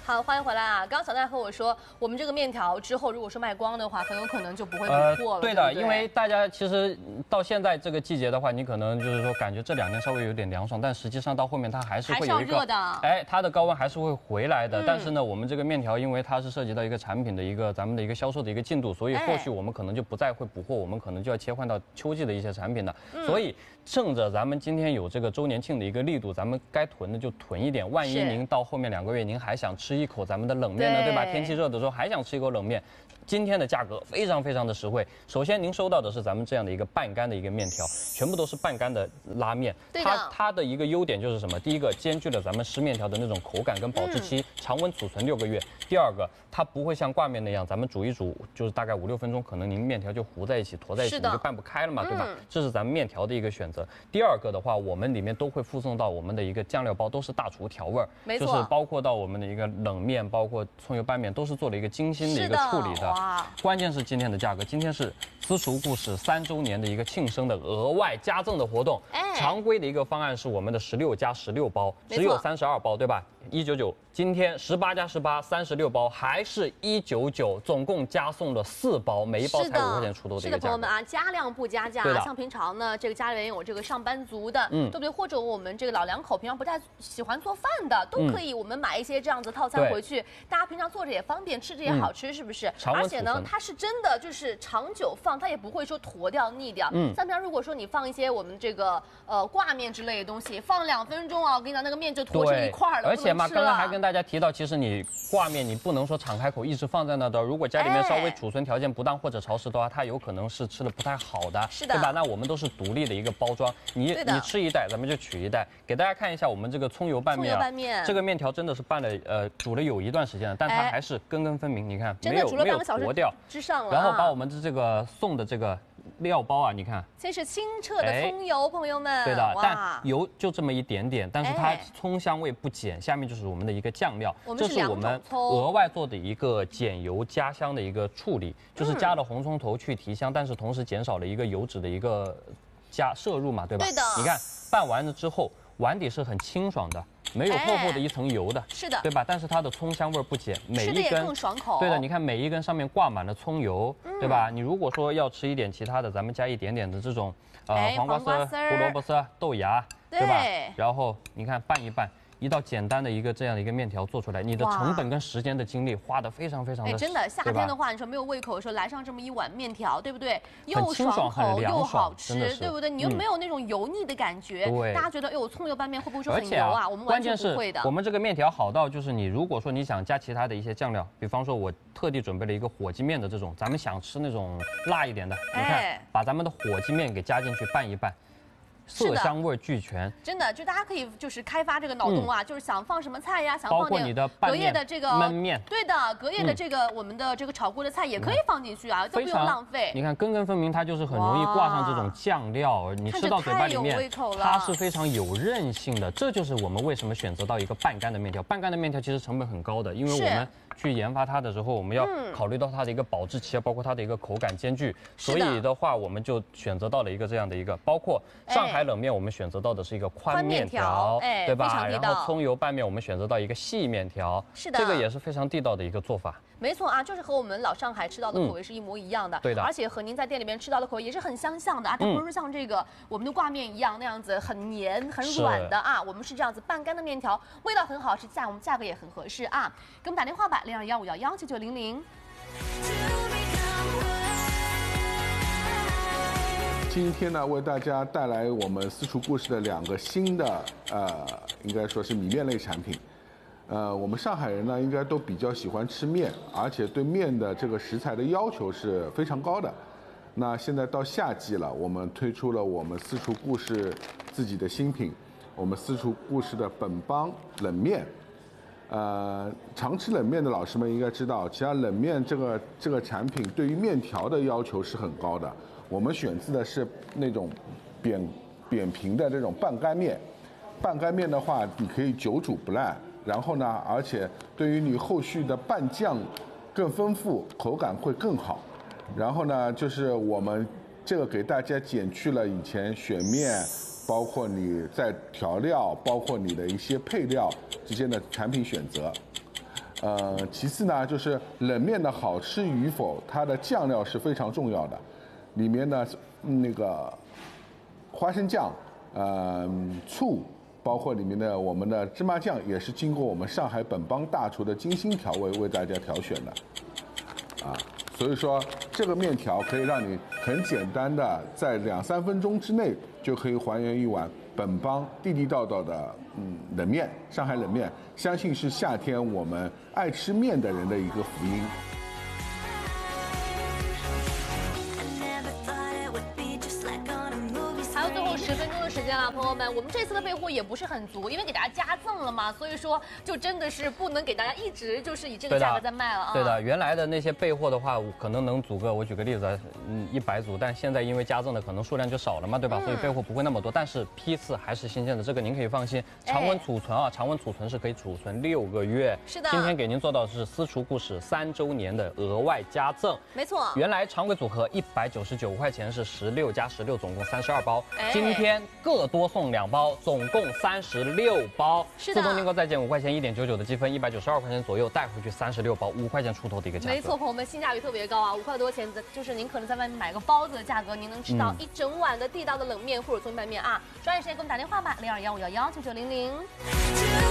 好，欢迎回来啊！刚刚小戴和我说，我们这个面条之后如果是卖光的话，很有可能就不会补货了。 对的， 对不对？ 因为大家其实到现在这个季节的话，你可能就是说感觉这2天稍微有点凉爽，但实际上到后面它还是会有一个热的， 它的高温还是会回来的。但是呢，我们这个面条因为它是涉及到一个产品的一个咱们的一个销售的一个进度，所以后续我们可能就不再会补货，我们可能就要切换到秋季的一些产品了。所以趁着咱们今天有这个周年庆的一个力度，咱们该囤的就囤一点。万一您到后面2个月您还想吃一口咱们的冷面呢，对吧？天气热的时候还想吃一口冷面，今天的价格非常非常的实惠。首先您收到的是咱们这样的一个半干的一个面条，全部都是半干的拉面。它的一个优点就是什么？第一个，兼具了咱们湿面条的那种口感跟保质期，常温储存6个月。第二个，它不会像挂面那样，咱们煮一煮就是大概5、6分钟，可能您面条就糊在一起、坨在一起，你就拌不开了嘛，对吧？这是咱们面条的一个选择。第二个的话，我们里面都会附送到我们的一个酱料包，都是大厨调味儿，就是包括到我们的一个冷面，包括葱油拌面，都是做了一个精心的一个处理的。关键是今天的价格，今天是私厨故事3周年的一个庆生的额外加赠的活动。常规的一个方案是我们的16+16包，只有32包，对吧？199，今天18+18，36包，还是199，总共加送了4包，每一包才5块钱出头的一个价格。是的，朋友们啊，加量不加价。像平常呢，这个家里面有这个上班族的，对不对？或者我们这个老两口平常不太喜欢做饭的，都可以我们买一些这样子套餐回去，大家平常做着也方便，吃着也好吃，是不是？而且呢，它是真的就是长久放，它也不会说坨掉腻掉。像平常如果说你放一些我们这个挂面之类的东西，放2分钟啊，我跟你讲那个面就坨成一块了。而且嘛， 刚刚还跟大家提到，其实你挂面你不能说敞开口一直放在那的，如果家里面稍微储存条件不当或者潮湿的话，它有可能是吃的不太好的，是的，对吧？那我们都是独立的一个包装，你吃一袋，咱们就取一袋。给大家看一下我们这个葱油拌面啊，这个面条真的是拌了煮了有一段时间了，但它还是根根分明，你看没有坨掉之上了。 然后把我们的这个送的这个料包啊，你看， 这是清澈的葱油，朋友们。 对的，但油就这么一点点，但是它葱香味不减。下面就是我们的一个酱料，这是我们额外做的一个减油加香的一个处理，就是加了红葱头去提香，但是同时减少了一个油脂的一个摄入嘛，对吧？对的。你看拌完了之后，碗底是很清爽的。没有厚厚的一层油的，是的，对吧？但是它的葱香味不减，每一根更爽口。 对的，你看每一根上面挂满了葱油，对吧？你如果说要吃一点其他的，咱们加一点点的这种黄瓜丝、胡萝卜丝、豆芽，对吧？然后你看拌一拌。一道简单的一个这样的一个面条做出来，你的成本跟时间的精力花得非常非常的真的，夏天的话，你说没有胃口的时候，来上这么一碗面条，对不对？又爽口又好吃，对不对？你又没有那种油腻的感觉。对，大家觉得，哎呦，葱油拌面会不会说很油啊？我们完全不会的。 我们这个面条好到就是你如果说你想加其他的一些酱料，比方说我特地准备了一个火鸡面的这种，咱们想吃那种辣一点的，你看，把咱们的火鸡面给加进去拌一拌。色香味俱全， 真的，就大家可以就是开发这个脑洞啊，就是想放什么菜呀，想放点隔夜的这个焖面， 对的，隔夜的这个我们的这个炒过的菜也可以放进去啊，都不用浪费。 你看根根分明，它就是很容易挂上这种酱料，你吃到嘴巴里面，它是非常有韧性的。这就是我们为什么选择到一个半干的面条。半干的面条其实成本很高的，因为我们去研发它的时候，我们要考虑到它的一个保质期啊，包括它的一个口感兼具，所以的话，我们就选择到了一个这样的一个，包括上海冷面，我们选择到的是一个宽面条，对吧？然后葱油拌面，我们选择到一个细面条，是的，这个也是非常地道的一个做法。 没错啊，就是和我们老上海吃到的口味是一模一样的， 对的， 而且和您在店里面吃到的口味也是很相像的啊，它不是像这个我们的挂面一样那样子很黏很软的啊，我们是这样子半干的面条，味道很好吃，我们价格也很合适啊，给我们打电话吧，0215119900。 今天呢，为大家带来我们私厨故事的2个新的应该说是米面类产品。我们上海人呢，应该都比较喜欢吃面，而且对面的这个食材的要求是非常高的。那现在到夏季了，我们推出了我们私厨故事自己的新品，我们私厨故事的本帮冷面。常吃冷面的老师们应该知道，其实冷面这个产品对于面条的要求是很高的。我们选择的是那种扁平的这种半干面。半干面的话，你可以久煮不烂，然后呢，而且对于你后续的拌酱更丰富，口感会更好。然后呢，就是我们这个给大家减去了以前选面，包括你在调料，包括你的一些配料之间的产品选择。 其次呢，就是冷面的好吃与否，它的酱料是非常重要的，里面呢那个花生酱、醋，包括里面的我们的芝麻酱，也是经过我们上海本帮大厨的精心调味为大家挑选的，所以说这个面条可以让你很简单的在2-3分钟之内就可以还原一碗本帮地地道道的冷面，上海冷面，相信是夏天我们爱吃面的人的一个福音。 还有最后10分钟的时间了，朋友们，我们这次的备货也不是很足，因为给大家加赠了嘛，所以说就真的是不能给大家一直就是以这个价格在卖了啊。 对的，原来的那些备货的话，可能能组个，我举个例子，100组，但现在因为加赠的可能数量就少了嘛，对吧？所以备货不会那么多，但是批次还是新鲜的，这个您可以放心。常温储存啊，常温储存是可以储存6个月。 是的。 今天给您做到的是私厨故事3周年的额外加赠。 没错。 原来常规组合199块钱是16加16，总共32包。今天各多送2包，总共36包。 是的。 自动订购再减5块钱，1.99的积分，192块钱左右带回去36包，5块钱出头的一个价格。 没错，朋友们，性价比特别高啊，5块多钱的，就是您可能在外面买个包子的价格，您能吃到一整碗的地道的冷面或者葱拌面啊。抓紧时间给我们打电话吧，0215119900。